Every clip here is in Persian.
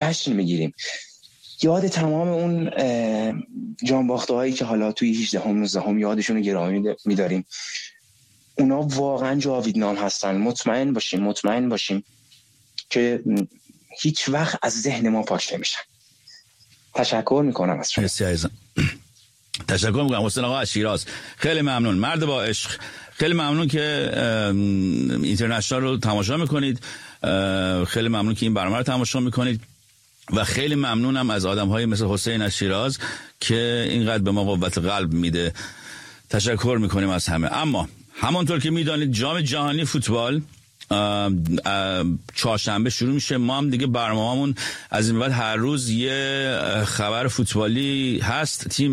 جشن میگیریم. یاد تمام اون جانباخته‌هایی که حالا توی 18 هم 19 هم یادشون رو گرامی می‌داریم. اونا واقعا جاویدنام هستن. مطمئن باشیم که هیچ وقت از ذهن ما پاک نمیشن. تشکر میکنم از شما. تشکر میکنم حسین آقا از شیراز. خیلی ممنون، مرد با عشق. خیلی ممنون که اینترنشنال رو تماشا میکنید، خیلی ممنون که این برنامه رو تماشا میکنید و خیلی ممنونم از آدم‌های مثل حسین از شیراز که اینقدر به ما قوت قلب میده. تشکر میکنیم از همه. اما همونطور که میدانید جام جهانی فوتبال چهارشنبه شروع میشه. ما هم دیگه برنامه‌مون از این بعد هر روز یه خبر فوتبالی هست. تیم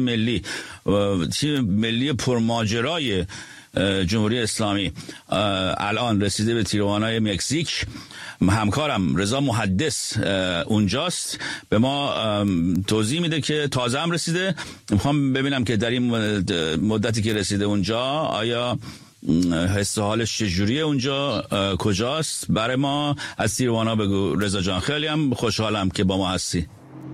ملی پرماجرای جمهوری اسلامی الان رسیده به تیروانای مکزیک. همکارم رضا محدث اونجاست، به ما توضیح میده که تازه هم رسیده. میخوام ببینم که در این مدتی که رسیده اونجا آیا حس حالش چجوریه اونجا، کجاست؟ برای ما از تیروانا بگو رضا جان. خیلی هم خوشحالم که با ما هستی.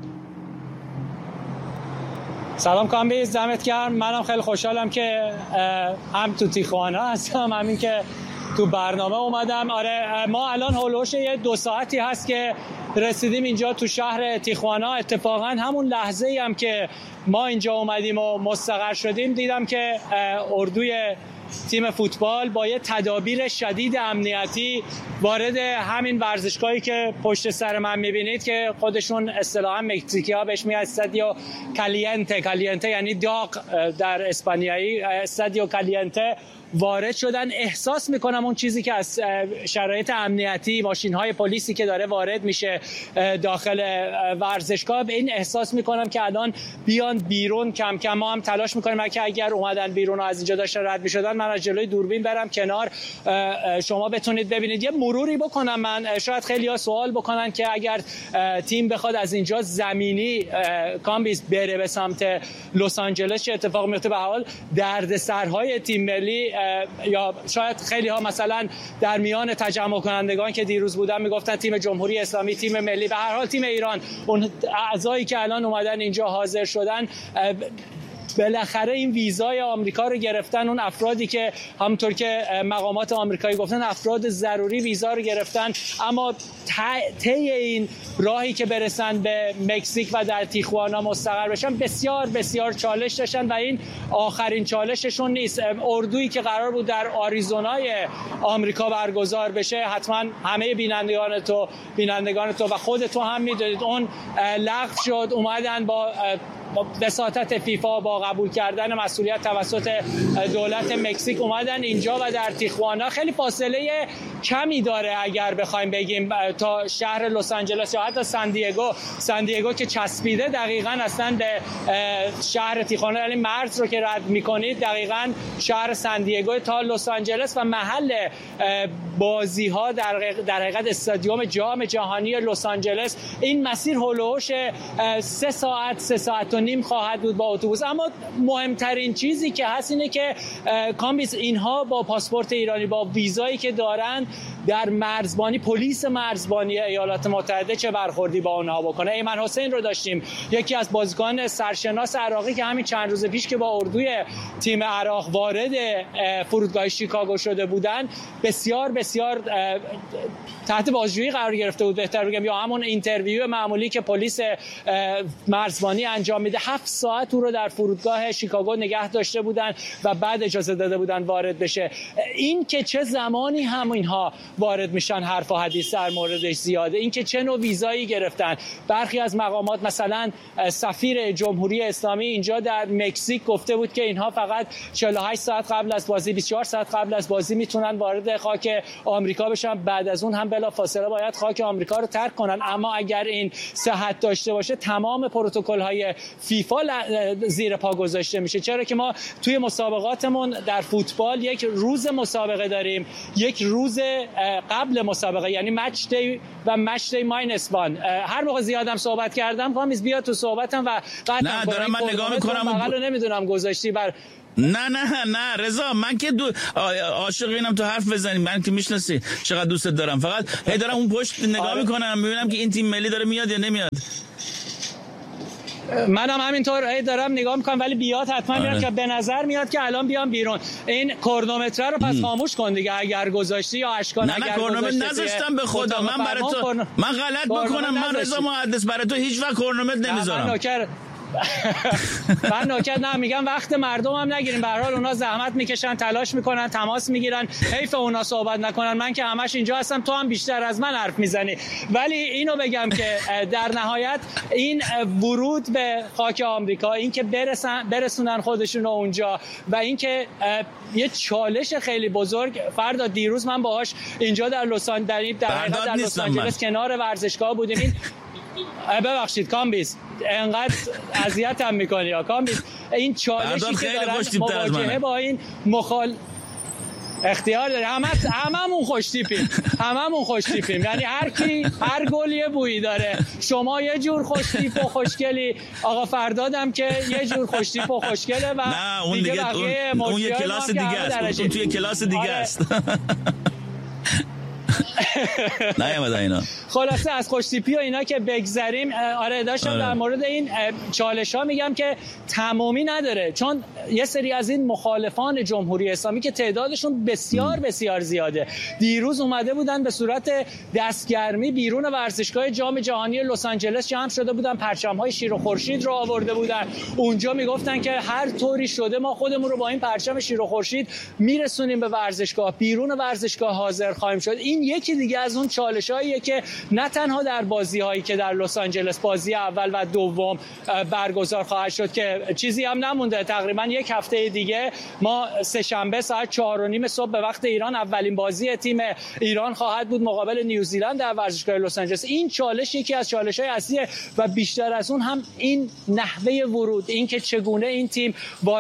سلام کامبیز، دمت گرم. منم خیلی خوشحالم که هم تو تیخوانا هستم، همین که تو برنامه اومدم. آره، ما الان هولوش یه 2 ساعتی هست که رسیدیم اینجا تو شهر تیخوانا. اتفاقا همون لحظه‌ای هم که ما اینجا اومدیم و مستقر شدیم دیدم که اردوی تیم فوتبال با یه تدابیر شدید امنیتی وارد همین ورزشگاهی که پشت سر من میبینید که خودشون اصطلاحاً مکزیکی‌ها بهش میگن استادیو کالیانته یعنی داغ در اسپانیایی، استادیو کالیانته وارد شدن. احساس میکنم اون چیزی که از شرایط امنیتی، ماشین‌های پلیسی که داره وارد میشه داخل ورزشگاه، به این احساس میکنم که الان بیان بیرون. کم کم ما هم تلاش میکنیم که اگر اومدن بیرون و از اینجا داشتن رد میشدن، من از جلوی دوربین برم کنار، شما بتونید ببینید. یه مروری بکنم من. شاید خیلی‌ها سوال بکنن که اگر تیم بخواد از اینجا زمینی کامبیز بره به سمت لس آنجلس چه اتفاقی میفته؟ به حال دردسرهای تیم ملی، یا شاید خیلی ها مثلا در میان تجمع کنندگان که دیروز بودن میگفتن تیم جمهوری اسلامی، تیم ملی، به هر حال تیم ایران، اون اعضایی که الان اومدن اینجا حاضر شدن، بالاخره این ویزای آمریکا رو گرفتن. اون افرادی که همونطور که مقامات آمریکایی گفتن افراد ضروری ویزا رو گرفتن، اما طی این راهی که برسن به مکزیک و در تیخوانا مستقر بشن بسیار بسیار چالش داشتن و این آخرین چالششون نیست. اردویی که قرار بود در آریزونای آمریکا برگزار بشه، حتما همه بینندگان تو و خود تو هم میدونید اون لغو شد. اومدن با وساطت فیفا، با قبول کردن مسئولیت توسط دولت مکزیک اومدن اینجا و در تیخوانا خیلی فاصله کمی داره اگر بخوایم بگیم تا شهر لس آنجلس یا حتی سان دیگو که چسبیده دقیقاً اصلا به شهر تیخوانا، یعنی مرز رو که رد می‌کنید دقیقاً شهر سان دیگو تا لس آنجلس و محل بازی‌ها در حقیقت استادیوم جام جهانی لس آنجلس. این مسیر هولوش 3 ساعت و نیم خواهد بود با اتوبوس. اما مهمترین چیزی که هست اینه که کامبیز اینها با پاسپورت ایرانی، با ویزایی که دارن، در مرزبانی، پلیس مرزبانی ایالات متحده چه برخوردی با اونها بکنه. ایمن حسین رو داشتیم، یکی از بازیکن سرشناس عراقی که همین چند روز پیش که با اردوی تیم عراق وارد فرودگاه شیکاگو شده بودن، بسیار بسیار تحت بازجویی قرار گرفته بود، بهتر بگم، یا همون اینترویو معمولی که پلیس مرزبانی انجام میده. 7 ساعت او رو در فرودگاه شیکاگو نگه داشته بودن و بعد اجازه داده بودن وارد بشه. این که چه زمانی هم اینها وارد میشن حرف و حدیث در موردش زیاده. این که چه نوع ویزایی گرفتن. برخی از مقامات، مثلا سفیر جمهوری اسلامی اینجا در مکزیک گفته بود که اینها فقط 48 ساعت قبل از بازی، 24 ساعت قبل از بازی میتونن وارد خاک آمریکا بشن، بعد از اون هم بلافاصله باید خاک آمریکا رو ترک کنن. اما اگر این صحت داشته باشه تمام پروتکل‌های فیفا زیر پا گذاشته میشه. چرا که ما توی مسابقاتمون در فوتبال یک روز مسابقه داریم، یک روز قبل مسابقه، یعنی مچ دی و مچ دی -1. هر موقع زیادم صحبت کردم کامیز بیا تو صحبتم و نه دارم من نگاه میکنم بغل نمیدونم گذاشتی بر نه رضا، من که عاشق اینم تو حرف بزنیم، من که میشناسی چقدر دوست دارم، فقط هی دارم اون پشت نگاه میکنم میبینم که این تیم ملی داره میاد یا نمیاد. منم همینطور دارم نگاه میکنم، ولی بیاد حتما میاد که به نظر میاد که الان بیام بیرون. این کرونومتر رو پس خاموش کن دیگه اگر گذاشتی، یا اشکان نه کرونومتر نذاشتم به خدا، من برای تو من غلط بکنم، من رضا محدث برای تو هیچ وقت کرونومتر نمیذارم. من نوکر نه، میگم وقت مردم هم نگیریم، به هر حال اونا زحمت میکشن، تلاش میکنن، تماس میگیرن، حیف اونا صحبت نکنن. من که همش اینجا هستم، تو هم بیشتر از من حرف میزنی. ولی اینو بگم که در نهایت این ورود به خاک آمریکا، این که برسونن خودشون اونجا و این که یه چالش خیلی بزرگ. فردا دیروز من باهاش اینجا در لس آنجلس کنار ورزشگاه بودیم. این ببخشید کامبیز، انقدر اذیتم میکنی یا کامبیز، این چالشی که دارن مواجهه با این اختیار داره. هممون خوش تیپیم، یعنی هر گل یه بویی داره. شما یه جور خوش تیپ و خوشگلی، آقا فردادم که یه جور خوش تیپ و خوشگله و نه اون دیگه اون یه کلاس دیگه است، اون توی کلاس دیگه است. نه اینا. خلاصه از خوشتیپی و اینا که بگذریم، داشتم در مورد این چالش ها میگم که تمامی نداره، چون یه سری از این مخالفان جمهوری اسلامی که تعدادشون بسیار بسیار زیاده، دیروز اومده بودن به صورت دستگرمی بیرون ورزشگاه جام جهانی لس آنجلس جمع شده بودن، پرچم‌های شیر و خورشید رو آورده بودن اونجا، میگفتن که هر طوری شده ما خودمون رو با این پرچم شیر و خورشید میرسونیم به ورزشگاه، بیرون ورزشگاه حاضر خواهیم شد. این یکی دیگه از اون چالش‌هاییه که نه تنها در بازی‌هایی که در لس آنجلس بازی اول و دوم برگزار خواهد شد که چیزی هم نمونده، تقریبا یک هفته دیگه ما سه شنبه ساعت 4:30 صبح به وقت ایران اولین بازی تیم ایران خواهد بود مقابل نیوزیلند در ورزشگاه لس آنجلس. این چالش یکی از چالش‌های اصلیه و بیشتر از اون هم این نحوه ورود، این که چگونه این تیم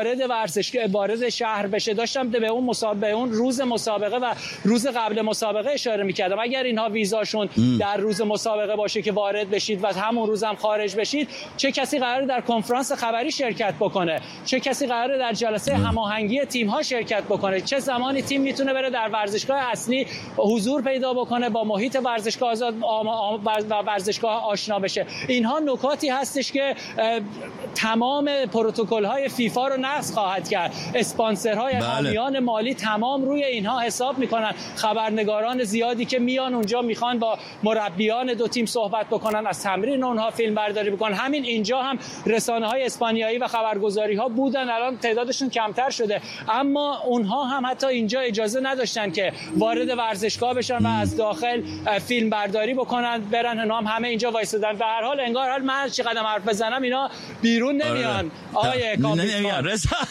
وارد شهر بشه. داشتم به اون روز مسابقه و روز قبل مسابقه اشاره می‌کردم. اگر اینها ویزاشون در روز مسابقه باشه که وارد بشید و همون روز هم خارج بشید، چه کسی قراره در کنفرانس خبری شرکت بکنه، چه کسی قراره در جلسه هماهنگی تیم‌ها شرکت بکنه، چه زمانی تیم میتونه بره در ورزشگاه اصلی حضور پیدا بکنه، با محیط ورزشگاه آزاد و ورزشگاه آشنا بشه. اینها نکاتی هستش که تمام پروتکل‌های فیفا رو نقض خواهد کرد. اسپانسرهای حامیان مالی تمام روی اینها حساب میکنن. خبرنگاران زیادی که میان اونجا میخوان با مربیان دو تیم صحبت بکنن، از تمرین اونها فیلم برداری بکنن. همین اینجا هم رسانه‌های اسپانیایی و خبرگزاری‌ها بودن، الان تعدادشون کمتر شده، اما اونها هم حتی اینجا اجازه نداشتن که وارد ورزشگاه بشن و از داخل فیلم برداری بکنن برن. اونا هم همه اینجا وایسادن. به هر حال انگار من چقدر حرف بزنم اینا بیرون نمیان. آقای نمیان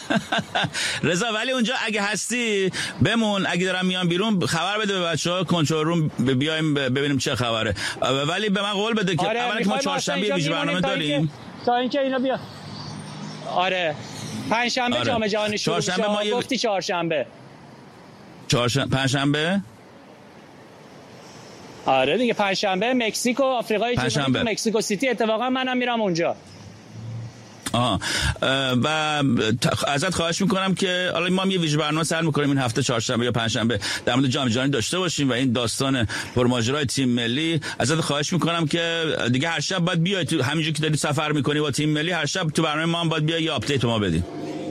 رضا، ولی اونجا اگه هستی بمون، اگه دارم میان بیرون خبر بده به بچه‌ها کنترل روم بیایم ببینیم چه خبره. ولی به من قول بده که اولا که ما چهارشنبه ویژه برنامه داریم تا اینکه اینا بیا. پنجشنبه جام جهانی شروع میشه. ما گفتی چهارشنبه. پنجشنبه؟ آره دیگه، پنجشنبه مکزیک و آفریقای جنوبی، مکزیکو سیتی. اتفاقا منم میرم اونجا. و ازت خواهش میکنم که حالا ما یه ویژه برنامه سر میکنیم این هفته چهارشنبه یا پنجشنبه در مورد جام جهانی داشته باشیم و این داستان پرماجرای تیم ملی. ازت خواهش میکنم که دیگه هر شب باید بیای تو، همینجوری که داری سفر میکنی با تیم ملی، هر شب تو برنامه ما هم باید بیای یه آپدیت ما بدی.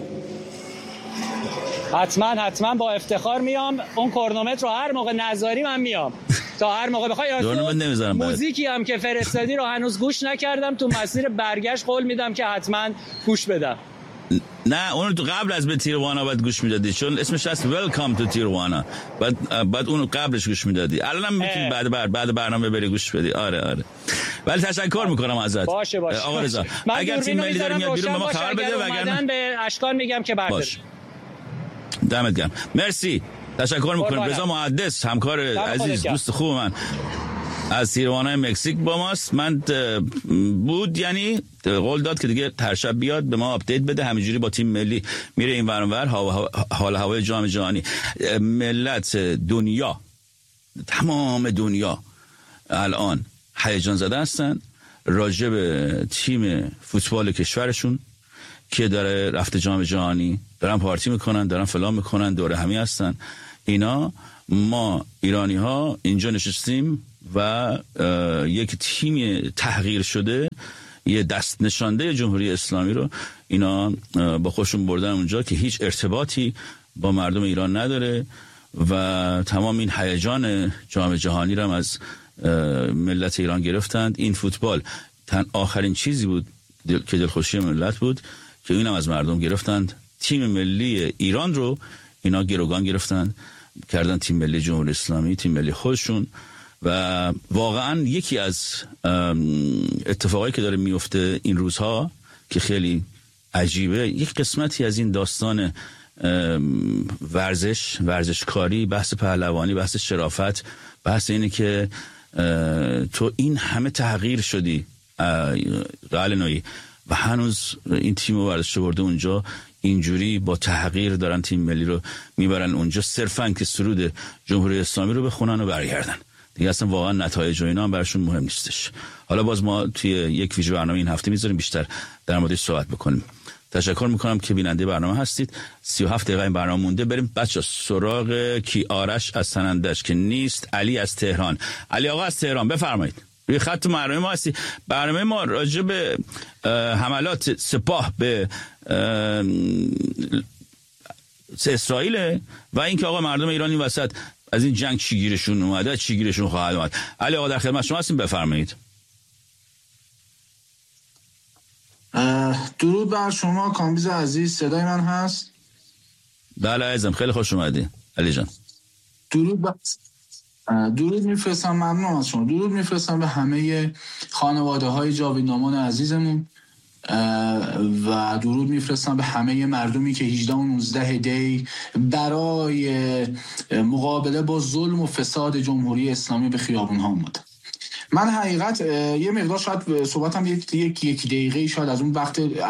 حتما با افتخار میام. اون کرونومتر رو هر موقع نذاری من میام. تا هر موقع بخوای. موزیکی هم که فرستادی رو هنوز گوش نکردم، تو مسیر برگشت قول میدم که حتما گوش بدم. نه اون تو قبل از به تیروانا باید گوش میدادی، چون اسمش هست ویلکام تو تیروانا. بعد اون قبلش گوش میدادی. الانم میتونی بعد برنامه بری گوش بدی. آره. ولی تشکر میکنم ازت. باشه. آقا رضا، اگر تیم ملی داره میاد بیرون به ما خبر بده، وگرنه به اشکان میگم که بردار. دمت گرم. مرسی. تشکر میکنم. رضا محدث، همکار عزیز، دوست خوب من از تیروانا مکزیک با ماست. من بود، یعنی قول داد که دیگه هر شب بیاد به ما آپدیت بده. همینجوری با تیم ملی میره این ور اون ور، حال هوای جام جهانی. ملت دنیا، تمام دنیا الان هیجان زده هستن راجع به تیم فوتبال کشورشون، که داره رفته جام جهانی، دارن پارتی میکنن، دارن فلان میکنن، دوره همی هستن. اینا ما ایرانی ها اینجا نشستیم و یک تیم تحقیر شده، یه دست نشانده جمهوری اسلامی رو اینا با خودشون بردن اونجا که هیچ ارتباطی با مردم ایران نداره و تمام این هیجان جام جهانی رو هم از ملت ایران گرفتند. این فوتبال آخرین چیزی بود که دلخوشی ملت بود که اینم از مردم گرفتند. تیم ملی ایران رو اینا گروگان گرفتند، کردن تیم ملی جمهوری اسلامی، تیم ملی خودشون. و واقعا یکی از اتفاقایی که داره میفته این روزها که خیلی عجیبه، یک قسمتی از این داستان ورزشکاری، بحث پهلوانی، بحث شرافت، بحث اینه که تو این همه تغییر شدی قلنویی و هنوز این تیم رو ورزش برده اونجا، اینجوری با تحقیر دارن تیم ملی رو میبرن اونجا صرفاً که سرود جمهوری اسلامی رو بخونن و برگردن. دیگه اصلا واقعا نتایج و اینا هم براشون مهم نیستش. حالا باز ما توی یک ویژه برنامه این هفته میذاریم بیشتر در موردش صحبت بکنیم. تشکر میکنم که بیننده برنامه هستید. 37 دقیقه این برنامه مونده. بریم بچه سراغ کی آرش از سنندج که نیست، علی از تهران. علی آقا از تهران بفرمایید. روی خط برنامه ما هستی. برنامه ما راجع به حملات سپاه به اسرائیل و اینکه آقا مردم ایران این وسط از این جنگ چی گیرشون اومده، چی گیرشون خواهد اومد. علی آقا در خدمت شما هستیم، بفرمایید. درود بر شما کامبیز عزیز، صدای من هست؟ بله عزیزم، خیلی خوش اومدی علی جان. درود میفرستم، ممنون از شما. درود میفرستم به همه خانواده های جاویدنامان عزیزمون و درود میفرستم به همه مردمی که 18 و 19 دی برای مقابله با ظلم و فساد جمهوری اسلامی به خیابون ها اومدن. من حقیقت یه مقدار شاید صحبتم یک دقیقه شاید از اون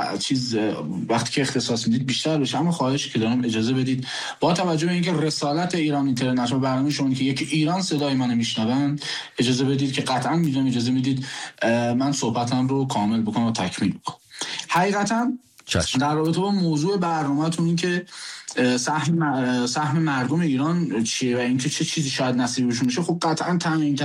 وقتی که اختصاص میدید بیشتر بشه، اما خواهش که دارم اجازه بدید با توجه به اینکه رسالت ایران اینترنشنال برنامه شما که یک ایران صدای منو میشنون، اجازه بدید که قطعا میدونم اجازه میدید من صحبتم رو کامل بکنم و تکمیل بکنم. حقیقتا در رابطه با موضوع برنامه‌تون این که سهم مردم ایران چیه و اینکه چه چیزی شاید نصیبشون بشه، خب قطعا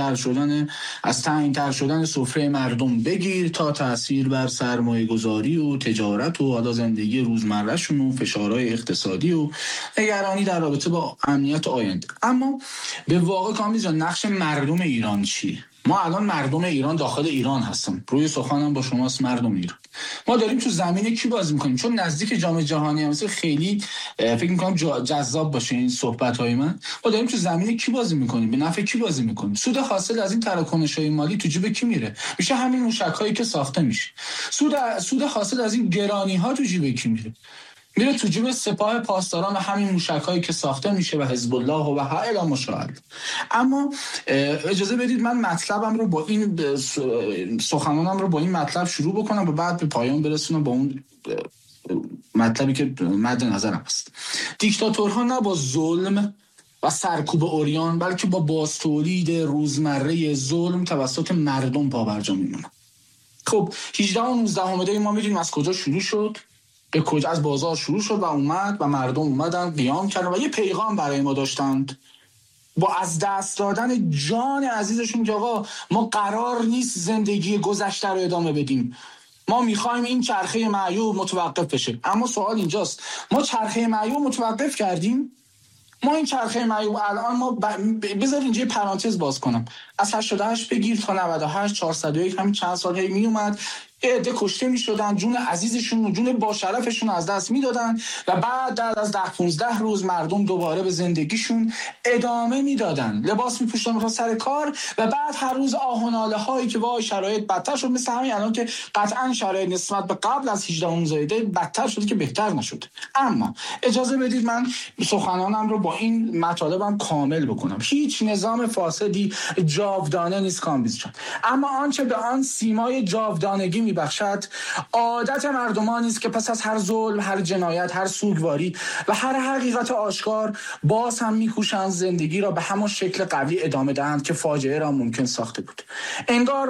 تعیین‌تر شدن سفره مردم بگیر تا تاثیر بر سرمایه‌گذاری و تجارت و حالا زندگی روزمرهشون و فشارهای اقتصادی و نگرانی در رابطه با امنیت آینده. اما به واقع کامل جان نقش مردم ایران چیه؟ ما الان مردم ایران داخل ایران هستم، روی سخنم با شماست مردم ایران. ما داریم تو زمین کی بازی میکنیم؟ چون نزدیک جام جهانی هم خیلی فکر میکنم جذاب باشه این صحبت‌های من. ما داریم تو زمین کی بازی میکنیم؟ به نفع کی بازی میکنیم؟ سود حاصل از این تراکنش‌های مالی تو جیب کی میره؟ میشه همین موشک‌هایی که ساخته میشه. سود حاصل از این گرانی‌ها تو جیب کی میره؟ میره تو جیب سپاه پاسداران و همین موشک‌هایی که ساخته میشه و حزب الله و الی مشاهد. اما اجازه بدید من مطلبم رو با این سخنانم رو با این مطلب شروع بکنم و بعد به پایان برسونم با اون مطلبی که مد نظرم است. دیکتاتورها نه با ظلم و سرکوب عریان بلکه با بازتولید روزمره ظلم توسط مردم پابرجا میمونن. خب 18 و 19 دی ما میدونیم از کجا شروع شد، به کجا از بازار شروع شد و اومد و مردم اومدن قیام کردن و یه پیغام برای ما داشتند با از دست دادن جان عزیزشون که آقا ما قرار نیست زندگی گذشته رو ادامه بدیم، ما میخوایم این چرخه معیوب متوقف بشه. اما سوال اینجاست، ما چرخه معیوب متوقف کردیم؟ ما این چرخه معیوب الان ما بذار اینجا پرانتز باز کنم، از 88 بگیر تا 98 401 همین چند سال هی می اومد، عده کشته می شدن، جون عزیزشون و جون با شرفشون از دست می دادن و بعد از 10-15 روز مردم دوباره به زندگیشون ادامه می دادن، لباس می پوشیدن تا سر کار و بعد هر روز آه و ناله هایی که وای شرایط بدتر شد، مثل همین الان که قطعا شرایط نسبت به قبل از 18 بدتر شده که بهتر نشد. اما اجازه بدید من سخنانم رو با این مطالبم کامل بکنم. هیچ نظام فاسدی جاودانه نیست کامبیز جان، اما آنچه به آن سیمای جاودانگی میبخشد عادت مردمانی است که پس از هر ظلم، هر جنایت، هر سوگواری و هر حقیقت آشکار باز هم میکوشند زندگی را به همان شکل قبلی ادامه دهند که فاجعه را ممکن ساخته بود. انگار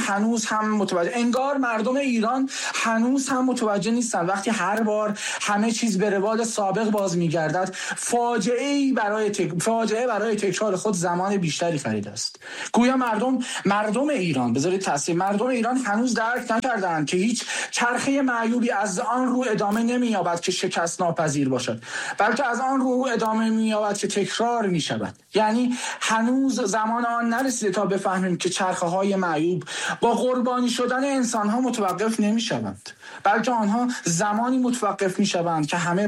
مردم ایران هنوز هم متوجه نیستند وقتی هر بار همه چیز به روال سابق باز میگردد فاجعه برای تکرار خود زمان بیشتری خریده است. گویا مردم ایران مردم ایران هنوز درک نکردند که هیچ چرخه معیوبی از آن رو ادامه نمی‌یابد که شکست ناپذیر باشد، بلکه از آن رو ادامه می‌یابد که تکرار می‌شود. یعنی هنوز زمان آن نرسیده تا بفهمیم که چرخه‌های معیوب با قربانی شدن انسان‌ها متوقف نمی‌شوند، بلکه آنها زمانی متوقف می‌شوند که همه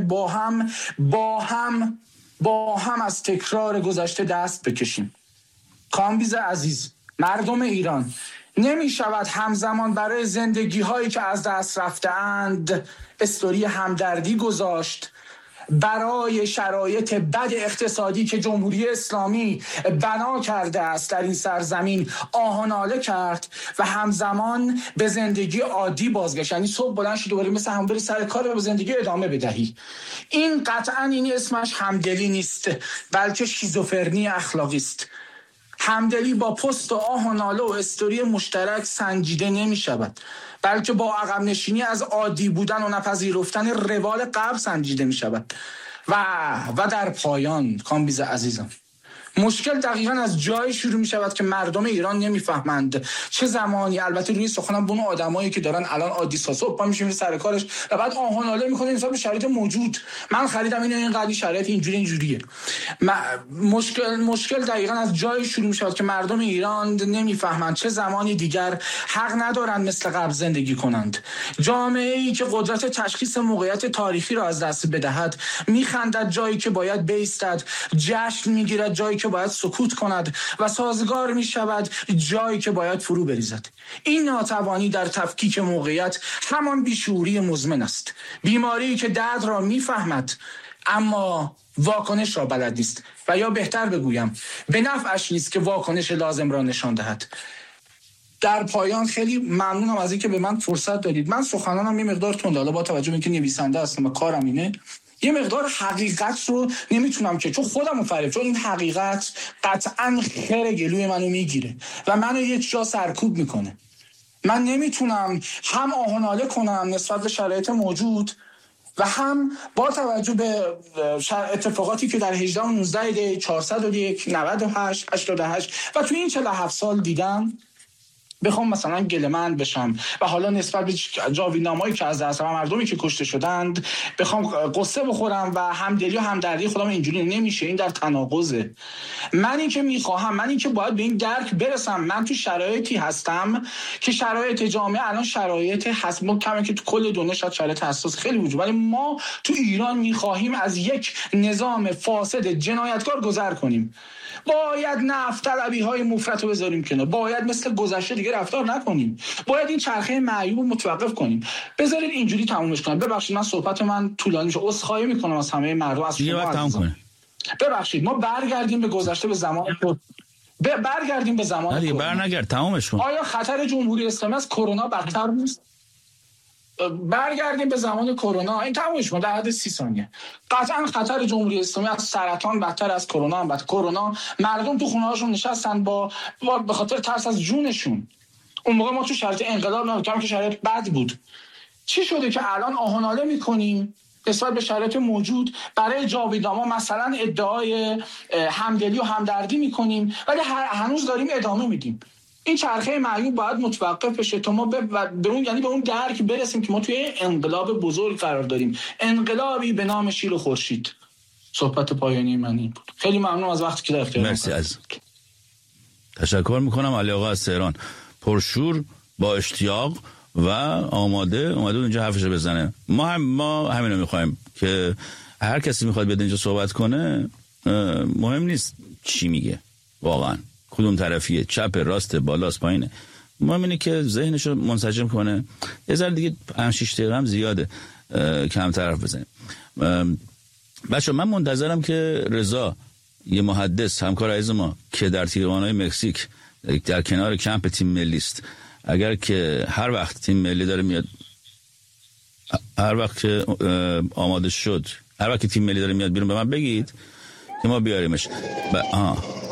با هم از تکرار گذشته دست بکشیم. کامبیز عزیز، مردم ایران، نمی شود همزمان برای زندگی هایی که از دست رفتند استوری همدردی گذاشت، برای شرایط بد اقتصادی که جمهوری اسلامی بنا کرده است در این سرزمین آه و ناله کرد و همزمان به زندگی عادی بازگشت. یعنی صبح بلند شد دوباره مثل هم بری سر کار و به زندگی ادامه بدهی. این قطعا این اسمش همدلی نیست، بلکه شیزوفرنی اخلاقی است. همدلی با پست و آه و ناله و استوری مشترک سنجیده نمی شود، بلکه با عقب نشینی از عادی بودن و نپذیرفتن روال قبل سنجیده می شود. و در پایان کامبیز عزیزم، مشکل دقیقاً از جای شروع می شود که مردم ایران نمیفهمند چه زمانی، البته روی سخنم بون آدمایی که دارن الان عادی صبح میشیم سر کارش و بعد آه و ناله میکنه نسبت به شرایط موجود، من خریدم اینقدر شرایط اینجوریه. مشکل دقیقاً از جای شروع می شود که مردم ایران نمیفهمند چه زمانی دیگر حق ندارند مثل قبل زندگی کنند. جامعه‌ای که قدرت تشخیص موقعیت تاریخی را از دست بدهد میخندد جایی که باید بایستد، جشن میگیرد جایی که باید سکوت کند و سازگار می شود جایی که باید فرو بریزد. این ناتوانی در تفکیک موقعیت همان بیشعوری مزمن است، بیماری که درد را می فهمد اما واکنش را بلد نیست، و یا بهتر بگویم به نفعش نیست که واکنش لازم را نشان دهد. در پایان خیلی ممنونم از اینکه به من فرصت دادید. من سخنانم یه مقدار تنده، حالا با توجه به اینکه نویسنده هستم و کارم اینه، یه مقدار حقیقت رو نمیتونم که چون خودمو فریب، چون این حقیقت قطعاً خیر گلوی منو میگیره و منو یه جا سرکوب میکنه. من نمیتونم هم آه و ناله کنم نسبت به شرایط موجود و هم با توجه به اتفاقاتی که در 18 و 19 دی 401 98 88 و تو این 47 سال دیدم بخوام مثلا گله‌مند بشم و حالا نسبت به جاویدنامه‌ای که از دست مردمی که کشته شدند بخوام قصه بخورم و همدلی و همدردی خودم اینجوری نمیشه. این در تناقضه. من این که باید به این درک برسم. من تو شرایطی هستم که شرایط جامعه الان شرایط هست، ما کمی که تو کل دنیا شاید شرایط حساس خیلی وجود، ولی ما تو ایران می‌خواهیم از یک نظام فاسد جنایتکار گذر کنیم. باید نفت طلبی‌های مفرط رو بذاریم کنار، باید مثل گذشته دیگه رفتار نکنیم، باید این چرخه معیوب رو متوقف کنیم. بذارید اینجوری تمومش کنم. ببخشید من صحبت من طولانی میشه، عذرخواهی میکنم از همه مردم، از شما عزیزان. ببخشید ما برگردیم به گذشته، به زمان برگردیم به زمان کرونا. برنگرد تمومش کن. آیا خطر جمهوری اسلامی از کرونا بدتر نیست؟ برگردیم به زمان کرونا. این تمومش ما در حد 30 ثانیه. قطعا خطر جمهوری اسلامی از سرطان بدتر از کرونا هم. کرونا مردم تو خونه‌هاشون نشستن با به خاطر ترس از جونشون. اون موقع ما تو شرایط انقلاب نبودیم که شرایط بد بود. چی شده که الان آه و ناله می‌کنیم نسبت به شرایط موجود، برای جاویدنامه مثلا ادعای همدلی و همدردی می‌کنیم ولی هنوز داریم ادامه میدیم. این چرخه معیوب باید متوقف بشه تا ما به اون درک برسیم که ما توی انقلاب بزرگ قرار داریم، انقلابی به نام شیر و خورشید. صحبت پایانی من این بود. خیلی ممنون از وقتی که در اختیار مرسی از تشکر میکنم. علی آقا از تهران پرشور با اشتیاق و اومده اینجا حرفش بزنه. ما همینو میخوایم که هر کسی میخواد بیاد اینجا صحبت کنه، مهم نیست چی میگه واقعا، کدوم طرفیه، چپ راست بالاست پایینه، مهم اینه که ذهنشو منسجم کنه. یه ذره دیگه 5-6 دقیقه هم زیاده، کم طرف بزنیم. بچه من منتظرم که رضا، یه محدث همکار عزیز ما که در تیروانای مکزیک در کنار کمپ تیم ملی است، اگر که هر وقت تیم ملی داره میاد، هر وقت که آماده شد، هر وقت که تیم ملی داره میاد بیرون به من بگید که ما بیاریمش.